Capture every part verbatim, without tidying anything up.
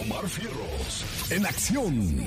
Omar Fierros, en acción.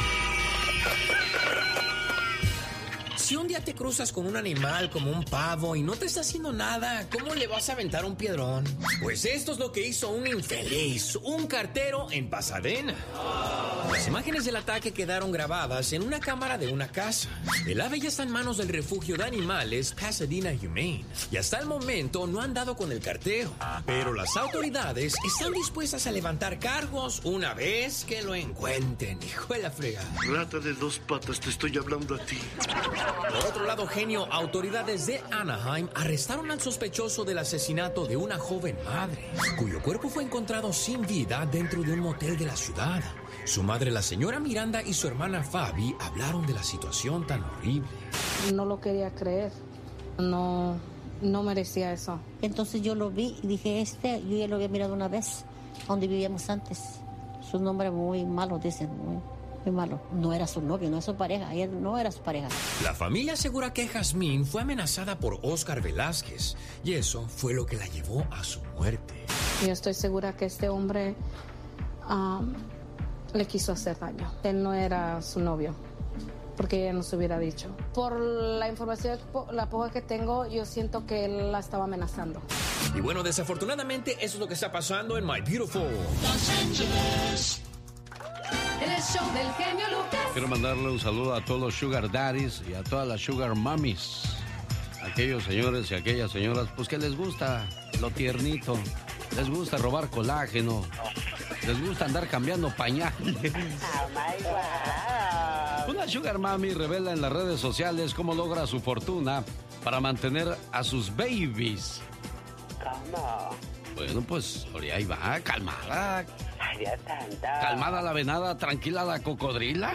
Si un día te cruzas con un animal como un pavo y no te está haciendo nada, ¿cómo le vas a aventar un piedrón? Pues esto es lo que hizo un infeliz, un cartero en Pasadena. Las imágenes del ataque quedaron grabadas en una cámara de una casa. El ave ya está en manos del refugio de animales Pasadena Humane y hasta el momento no han dado con el cartero. Pero las autoridades están dispuestas a levantar cargos una vez que lo encuentren. Hijo de la fregada. Rata de dos patas, te estoy hablando a ti. Por otro lado, genio, autoridades de Anaheim arrestaron al sospechoso del asesinato de una joven madre, cuyo cuerpo fue encontrado sin vida dentro de un motel de la ciudad. Su madre, la señora Miranda, y su hermana Fabi hablaron de la situación tan horrible. No lo quería creer, no, no merecía eso. Entonces yo lo vi y dije, este, yo ya lo había mirado una vez, donde vivíamos antes. Su nombre muy malo, dicen, muy... muy malo. No era su novio, no es su pareja. Ella no era su pareja. La familia asegura que Jazmín fue amenazada por Oscar Velázquez y eso fue lo que la llevó a su muerte. Yo estoy segura que este hombre um, le quiso hacer daño. Él no era su novio, porque ella no se hubiera dicho. Por la información, la poca que tengo, yo siento que él la estaba amenazando. Y bueno, desafortunadamente, eso es lo que está pasando en My Beautiful Los Ángeles. El show del genio Lucas. Quiero mandarle un saludo a todos los sugar daddies y a todas las sugar mommies. Aquellos señores y aquellas señoras, pues que les gusta lo tiernito, les gusta robar colágeno, les gusta andar cambiando pañales. Oh my God. Una sugar mommy revela en las redes sociales cómo logra su fortuna para mantener a sus babies. ¿Cómo? Bueno, pues ahí va, calmada. Ay, Dios santo. Calmada la venada, tranquila la cocodrila.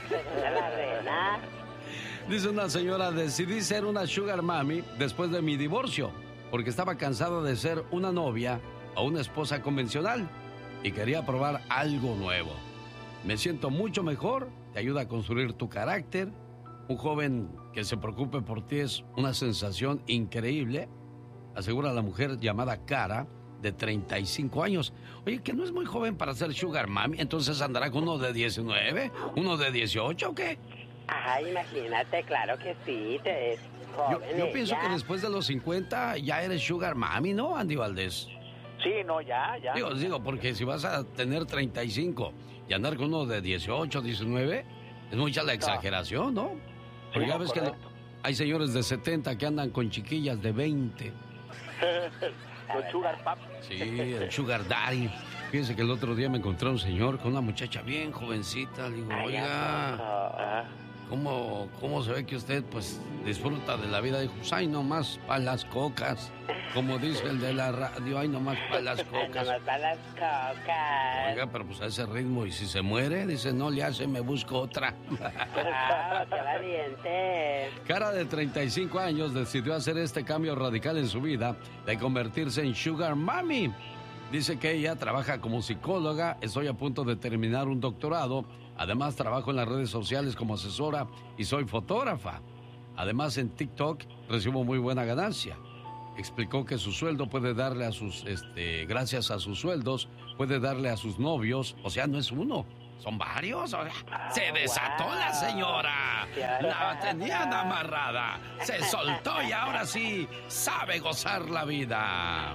La rena. Dice una señora, decidí ser una sugar mommy después de mi divorcio, porque estaba cansada de ser una novia o una esposa convencional y quería probar algo nuevo. Me siento mucho mejor, te ayuda a construir tu carácter. Un joven que se preocupe por ti es una sensación increíble, asegura la mujer llamada Cara, de treinta y cinco años. Oye, que no es muy joven para ser sugar mommy, entonces andará con uno de diecinueve, uno de dieciocho, ¿o qué? Ay, imagínate, claro que sí, te es joven. Yo, yo pienso que después de los cincuenta ya eres sugar mommy, ¿no, Andy Valdés? Sí, no, ya, ya. Digo, digo, porque si vas a tener treinta y cinco y andar con uno de dieciocho, diecinueve, es mucha la exageración, ¿no? Porque Sí, ya ves correcto. que hay señores de setenta que andan con chiquillas de veinte. Con sugar pap. Sí, el sugar daddy. Fíjense que el otro día me encontré a un señor con una muchacha bien jovencita. Le digo, oiga, ¿cómo, ¿cómo se ve que usted pues disfruta de la vida? Dijo, pues ay, nomás para las cocas. Como dice el de la radio, ay, nomás para las cocas. Nomás para las cocas. Oiga, pero pues a ese ritmo, y si se muere, dice, no le hace, me busco otra. Ah, qué valiente. Cara, de treinta y cinco años, decidió hacer este cambio radical en su vida de convertirse en sugar mommy. Dice que ella trabaja como psicóloga, estoy a punto de terminar un doctorado, además trabajo en las redes sociales como asesora y soy fotógrafa. Además en TikTok recibo muy buena ganancia. Explicó que su sueldo puede darle a sus, este, gracias a sus sueldos, puede darle a sus novios, o sea, no es uno, son varios. O sea, se desató wow. la señora, la tenían amarrada, se soltó y ahora sí sabe gozar la vida.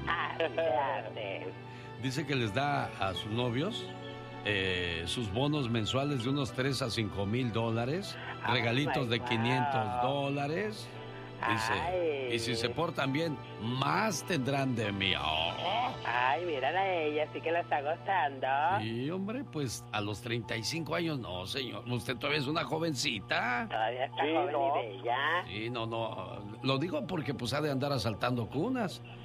Dice que les da a sus novios eh, sus bonos mensuales de unos tres a cinco mil dólares, regalitos de quinientos dólares. Dice, Ay. y si se portan bien, más tendrán de mí. Oh. Ay, mírala a ella, sí que la está gozando. Y hombre, pues a los treinta y cinco años, no, señor. Usted todavía es una jovencita. Todavía está Sí, joven no. y bella. Sí, no, no. Lo digo porque pues ha de andar asaltando cunas.